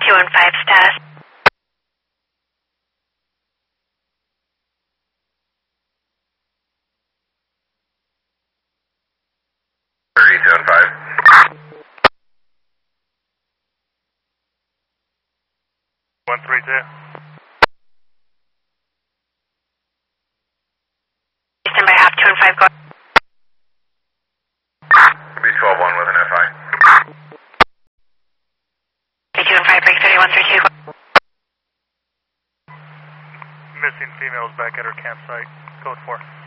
215 status. One three two. Stand by half 215 go. B12-1 with an FI. 215 break 3132 go. Missing females back at her campsite. Code 4.